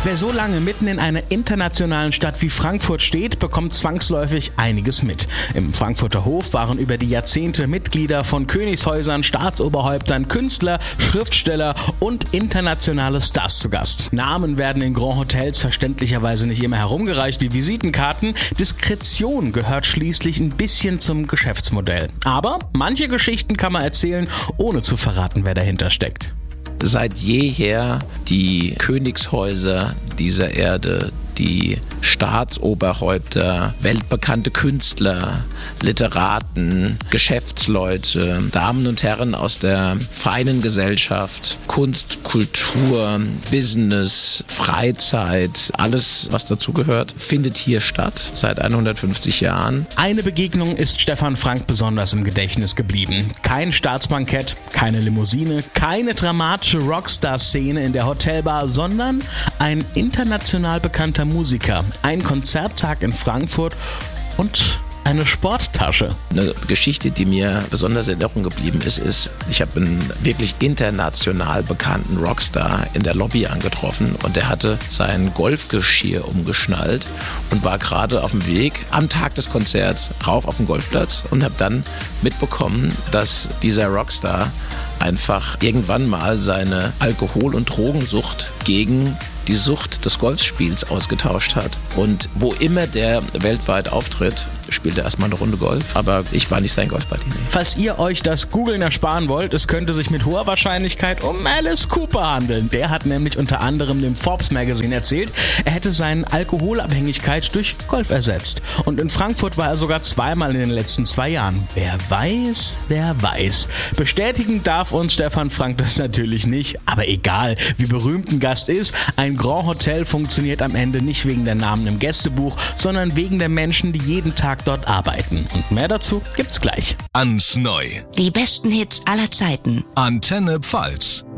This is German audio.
Wer so lange mitten in einer internationalen Stadt wie Frankfurt steht, bekommt zwangsläufig einiges mit. Im Frankfurter Hof waren über die Jahrzehnte Mitglieder von Königshäusern, Staatsoberhäuptern, Künstler, Schriftsteller und internationale Stars zu Gast. Namen werden in Grand Hotels verständlicherweise nicht immer herumgereicht wie Visitenkarten. Diskretion gehört schließlich ein bisschen zum Geschäftsmodell. Aber manche Geschichten kann man erzählen, ohne zu verraten, wer dahinter steckt. Seit jeher die Königshäuser dieser Erde, die Staatsoberhäupter, weltbekannte Künstler, Literaten, Geschäftsleute, Damen und Herren aus der feinen Gesellschaft, Kunst, Kultur, Business, Freizeit, alles, was dazugehört, findet hier statt seit 150 Jahren. Eine Begegnung ist Stefan Frank besonders im Gedächtnis geblieben. Kein Staatsbankett, keine Limousine, keine dramatische Rockstar-Szene in der Hotelbar, sondern ein international bekannter Musiker, ein Konzerttag in Frankfurt und eine Sporttasche. Eine Geschichte, die mir besonders in Erinnerung geblieben ist, ich habe einen wirklich international bekannten Rockstar in der Lobby angetroffen und der hatte sein Golfgeschirr umgeschnallt und war gerade auf dem Weg am Tag des Konzerts rauf auf den Golfplatz und habe dann mitbekommen, dass dieser Rockstar einfach irgendwann mal seine Alkohol- und Drogensucht gegen die Sucht des Golfspiels ausgetauscht hat. Und wo immer der weltweit auftritt, spielt er erstmal eine Runde Golf, aber ich war nicht sein Golfpartner. Falls ihr euch das Googlen ersparen wollt, es könnte sich mit hoher Wahrscheinlichkeit um Alice Cooper handeln. Der hat nämlich unter anderem dem Forbes Magazine erzählt, er hätte seine Alkoholabhängigkeit durch Golf ersetzt. Und in Frankfurt war er sogar zweimal in den letzten 2 Jahren. Wer weiß, wer weiß. Bestätigen darf uns Stefan Frank das natürlich nicht, aber egal, wie berühmt ein Gast ist, ein Grand Hotel funktioniert am Ende nicht wegen der Namen im Gästebuch, sondern wegen der Menschen, die jeden Tag dort arbeiten. Und mehr dazu gibt's gleich. Ans Neu. Die besten Hits aller Zeiten. Antenne Pfalz.